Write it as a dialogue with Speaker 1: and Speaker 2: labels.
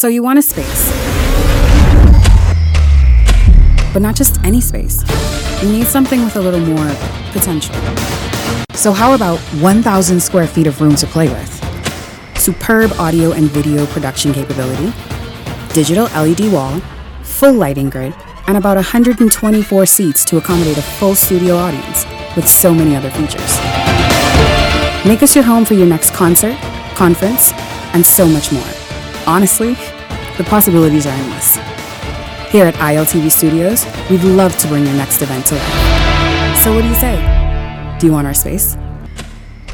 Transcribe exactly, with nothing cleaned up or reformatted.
Speaker 1: So you want a space. But not just any space. You need something with a little more potential. So how about one thousand square feet of room to play with? Superb audio and video production capability, digital L E D wall, full lighting grid, and about one hundred twenty-four seats to accommodate a full studio audience, with so many other features. Make us your home for your next concert, conference, and so much more. Honestly, the possibilities are endless. Here at I L T V Studios, we'd love to bring your next event to life. So what do you say? Do you want our space?